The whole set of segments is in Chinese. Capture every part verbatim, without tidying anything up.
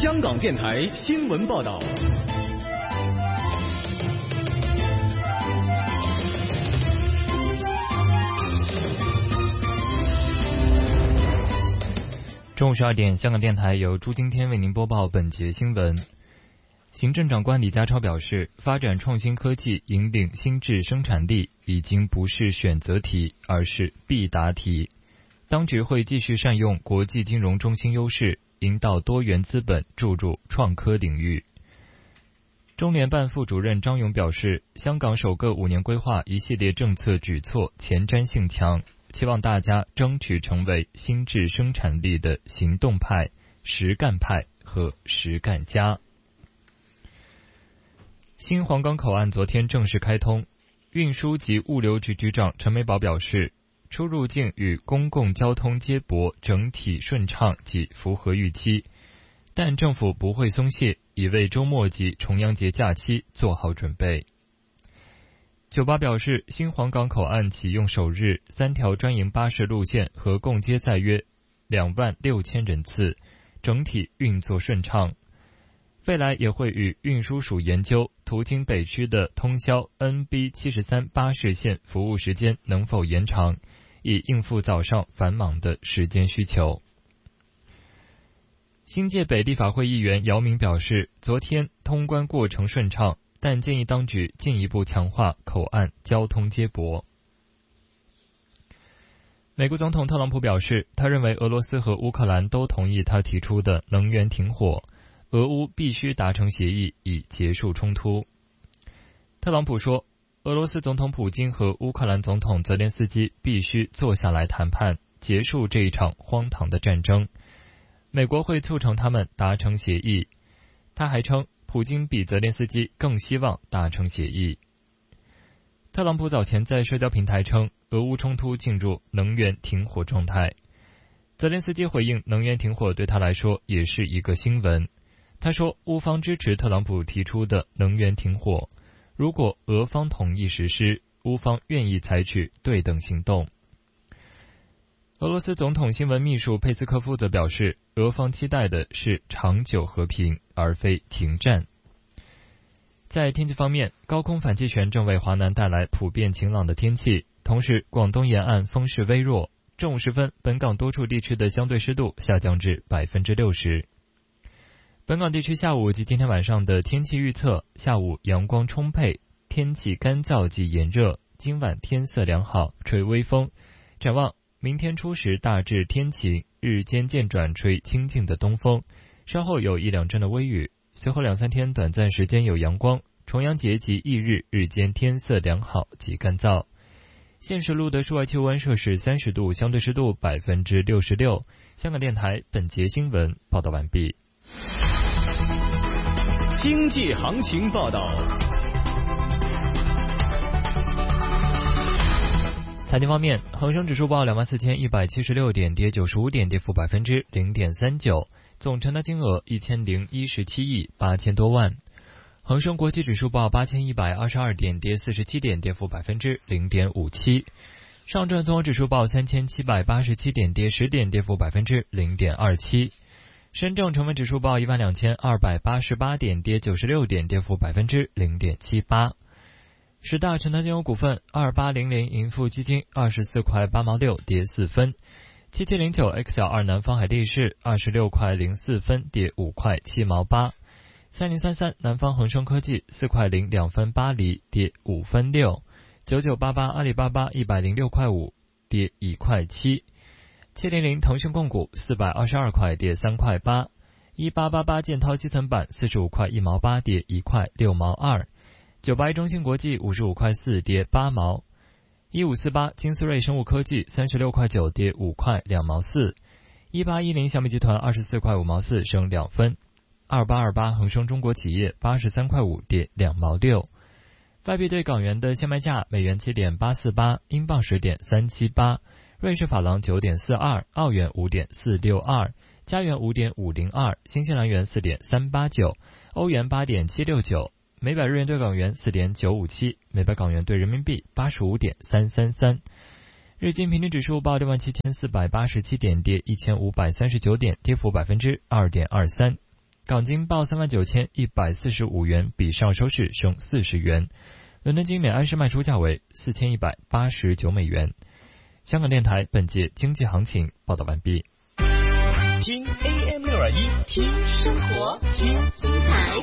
香港电台新闻报道。 中午十二点，香港电台由朱金天为您播报本节新闻。行政长官李家超表示，发展创新科技引领新质生产力已经不是选择题，而是必答题。当局会继续善用国际金融中心优势，引导多元资本注入创科领域。中联办副主任张勇表示，香港首个五年规划一系列政策举措前瞻性强，期望大家争取成为新质生产力的行动派、实干派和实干家。新皇岗口岸昨天正式开通，运输及物流局局长陈美宝表示，出入境与公共交通接驳整体顺畅及符合预期，但政府不会松懈，已为周末及重阳节假期做好准备。九巴表示，新皇岗口岸启用首日，三条专营巴士路线合共接载约两万六千人次，整体运作顺畅。未来也会与运输署研究途经北区的通宵 N B 七十三 巴士线服务时间能否延长，以应付早上繁忙的时间需求。新界北立法会议员姚明表示，昨天通关过程顺畅，但建议当局进一步强化口岸交通接驳。美国总统特朗普表示，他认为俄罗斯和乌克兰都同意他提出的能源停火，俄乌必须达成协议以结束冲突。特朗普说，俄罗斯总统普京和乌克兰总统泽连斯基必须坐下来谈判，结束这一场荒唐的战争。美国会促成他们达成协议。他还称，普京比泽连斯基更希望达成协议。特朗普早前在社交平台称，俄乌冲突进入能源停火状态。泽连斯基回应，能源停火对他来说也是一个新闻。他说，乌方支持特朗普提出的能源停火，如果俄方同意实施，乌方愿意采取对等行动。俄罗斯总统新闻秘书佩斯科夫则表示，俄方期待的是长久和平，而非停战。在天气方面，高空反气旋正为华南带来普遍晴朗的天气，同时广东沿岸风势微弱。正午时分，本港多处地区的相对湿度下降至 百分之六十。本港地区下午及今天晚上的天气预测，下午阳光充沛，天气干燥及炎热，今晚天色良好，吹微风。展望明天初时大致天晴，日间渐转吹清劲的东风，稍后有一两阵的微雨，随后两三天短暂时间有阳光，重阳节及翌日日间天色良好及干燥。现时录的室外气温摄氏三十度，相对湿度 百分之六十六。 香港电台本节新闻报道完毕。 经济行情报道。 财经方面，恒生指数报两万四千一百七十六点，跌九十五点，跌幅百分之零点三九，总成交金额一千零一十七亿八千多万。恒生国际指数报八千一百二十二点，跌四十七点，跌幅百分之零点五七。上证综合指数报三千七百八十七点，跌十点，跌幅百分之零点二七。深证成分指数报一万两千二百八十八点，跌九十六点，跌幅百分之零点七八。十大成交金额股份，二八零零盈富基金二十四块八毛六，跌四分；七七零九 X L 二南方海地市二十六块零四分，跌五块七毛八；三零三三南方恒生科技四块零两分八厘，跌五分六；九九八八阿里巴巴一百零六块五，跌一块七；七零零腾讯控股四百二十二块，跌三块八；一八八八建滔基层板四十五块一毛八，跌一块六毛二。九八一中芯国际五十五块四，跌八毛；一五四八金斯瑞生物科技三十六块九，跌五块两毛四；一八一零小米集团二十四块五毛四，升两分；二八二八恒生中国企业八十三块五，跌两毛六。外币对港元的现卖价：美元七点八四八，英镑十点三七八，瑞士法郎九点四二，澳元五点四六二，加元五点五零二，新西兰元四点三八九，欧元八点七六九。每百日元兑港元 四点九五七， 每百港元兑人民币 八十五点三三三。日经平均指数报六万七千四百八十七点，跌一千五百三十九点，跌幅百分之二点二三。 港金报三万九千一百四十五元，比上收市升四十元。伦敦金每安士卖出价为四千一百八十九美元。香港电台本节经济行情报道完毕。 听 A M 六二一， 听生活，听精彩，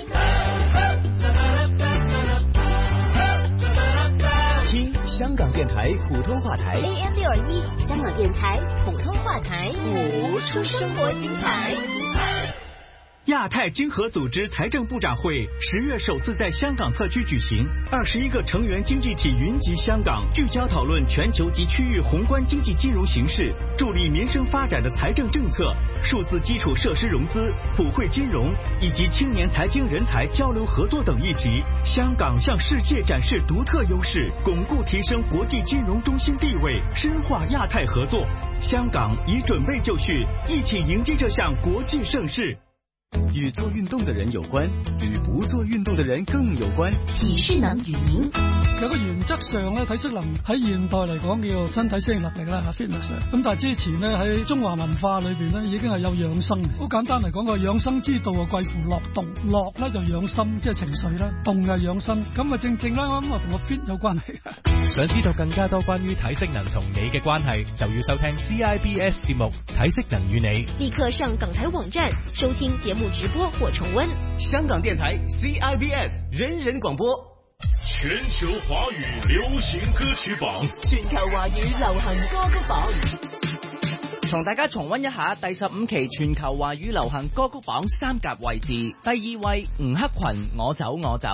听香港电台普通话台 A M 六二一，香港电台普通话台， 谱出生活精彩。 亚太经合组织财政部长会十月首次在香港特区举行，二十一个成员经济体云集香港，聚焦讨论全球及区域宏观经济金融形势、助力民生发展的财政政策、数字基础设施融资、普惠金融以及青年财经人才交流合作等议题。香港向世界展示独特优势，巩固提升国际金融中心地位，深化亚太合作。香港已准备就绪，一起迎接这项国际盛事。 与做运動嘅人有關，與不做運動嘅人更有關。 體適能語言有個原則上咧，體適能喺現代嚟講叫做身體適應能力啦 ，fitness。咁但係之前咧喺中華文化裏邊咧已經係有養生。好簡單嚟講，個養生之道啊，貴乎樂動。樂咧就養心，即係情緒啦；動係養生。咁啊正正啦，咁啊同個 fit 有關係。 想知道更加多關於體適能同你嘅關係，就要收聽 C I B S 節目《體適能與你》。 立刻上港台網站收聽節目直播或重溫。 香港電台 C I B S 人人廣播， 全球華語流行歌曲榜， 全球華語流行歌曲榜。 同大家重溫一下第十五期全球華語流行歌曲榜三甲位置，第二位吳克群《我走我走》。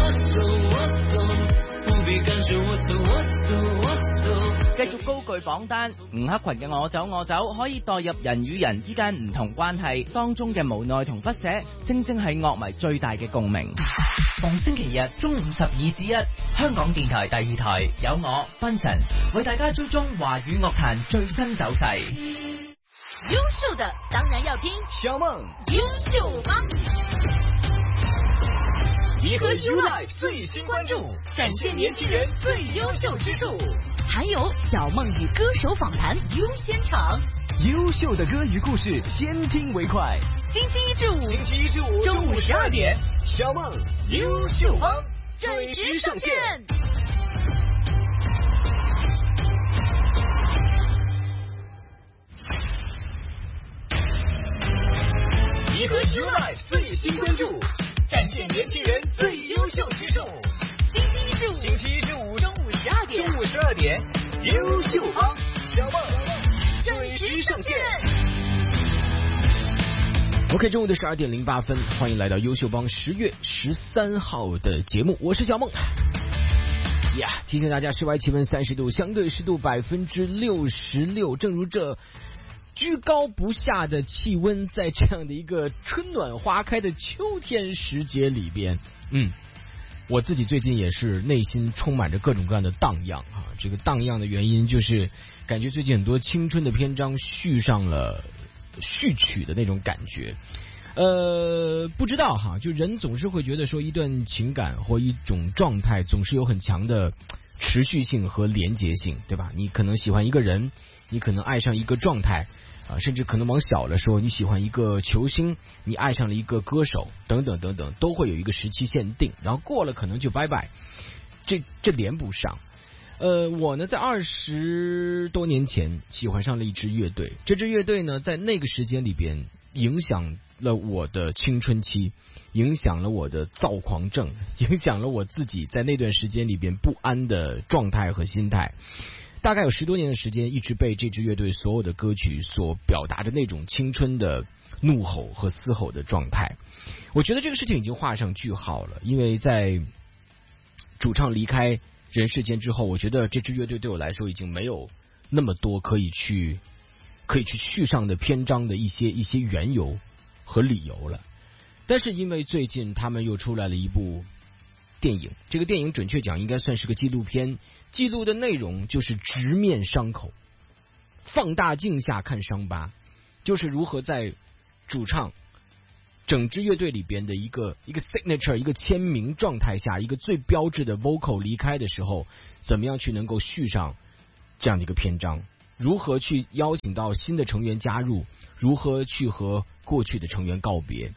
繼續高踞榜單，吳克群嘅《我走我走》可以代入人與人之間唔同關係當中嘅無奈同不捨，正正係樂迷最大嘅共鳴。逢星期日中午十二至一，香港電台第二台有我賓晨為大家追蹤華語樂壇最新走勢。 優秀的當然要聽小夢優秀幫， 結合 YouLife 最新關注，展現年輕人最優秀之處， 還有小夢與歌手訪談優先場， 優秀的歌與故事，先聽為快。 星期一至五， 星期一至五中午十二點，小夢優秀幫準時上線。結合 YouLife 最新關注，展現年輕人最優秀之處。 星期一至五， 星期一至五中午十二點， 中午十二點，優秀幫小夢準時上線。 OK， 中午的十二點零八分，歡迎來到優秀幫十月十三號的節目，我是小夢。呀、yeah, 提醒大家，室外氣溫三十度，相對濕度百分之六十六。正如這居高不下的氣溫，在這樣的一個春暖花開的秋天時節裏邊，嗯，我自己最近也是內心充滿着各種各樣的蕩漾啊。這個蕩漾的原因就是感覺最近很多青春的篇章續上了序曲的那種感覺。呃，不知道哈，就人總是會覺得說一段情感或一種狀態總是有很強的持續性和連結性，對吧？你可能喜歡一個人，你可能愛上一個狀態啊，甚至可能往小了說，你喜歡一個球星，你愛上了一個歌手，等等等等，都會有一個時期限定，然後過了可能就拜拜，這這連不上。呃，我呢在二十多年前喜歡上了一支樂隊，這支樂隊呢在那個時間裏邊影響了我的青春期，影響了我的躁狂症，影響了我自己在那段時間裏邊不安的狀態和心態。大概有十多年的時間，一直被這支樂隊所有的歌曲所表達的那種青春的怒吼和嘶吼的狀態。我覺得這個事情已經畫上句號了，因為在主唱離開人世間之後，我覺得這支樂隊對我來說已經沒有那麼多可以去可以去續上的篇章的一些一些緣由和理由了。但是因為最近他們又出來了一部電影，這個電影準確講應該算是個紀錄片，記錄的內容就是直面傷口，放大鏡下看傷疤，就是如何在主唱整支樂隊裏邊的一個一個 signature 一個簽名狀態下，一個最標誌的 vocal 離開的時候，怎麼樣去能夠續上這樣的一個篇章，如何去邀請到新的成員加入，如何去和過去的成員告別。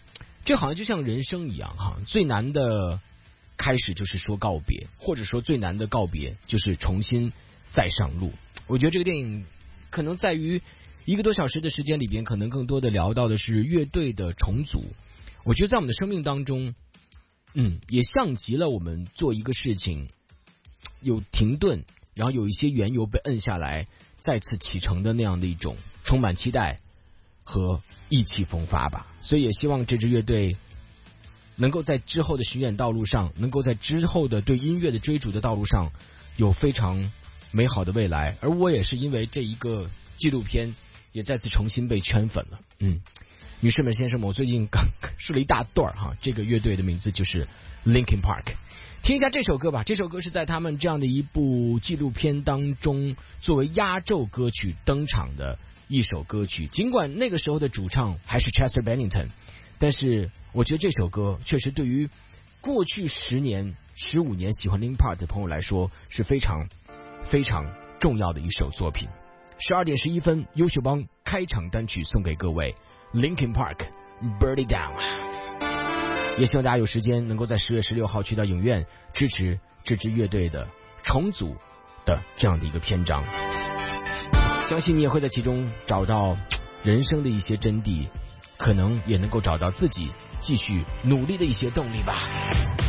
这好像就像人生一样哈，最难的开始就是说告别，或者说最难的告别就是重新再上路。我觉得这个电影可能在于一个多小时的时间里边，可能更多的聊到的是乐队的重组。我觉得在我们的生命当中，嗯，也像极了我们做一个事情有停顿，然后有一些缘由被摁下来，再次启程的那样的一种充满期待和意气风发吧。所以也希望这支乐队能够在之后的巡演道路上，能够在之后的对音乐的追逐的道路上有非常美好的未来。而我也是因为这一个纪录片也再次重新被圈粉了。嗯，女士们先生们，我最近刚说了一大段哈，这个乐队的名字就是 Linkin Park。 听一下这首歌吧，这首歌是在他们这样的一部纪录片当中作为压轴歌曲登场的一首歌曲。尽管那个时候的主唱还是 Chester Bennington， 但是我觉得这首歌确实对于过去十年十五年喜欢 Linkin Park 的朋友来说是非常非常重要的一首作品。十二点十一分，优秀帮开场单曲送给各位 Linkin Park Burn It Down。 也希望大家有时间能够在十月十六号去到影院支持这支乐队的重组的这样的一个篇章，相信你也会在其中找到人生的一些真谛，可能也能够找到自己继续努力的一些动力吧。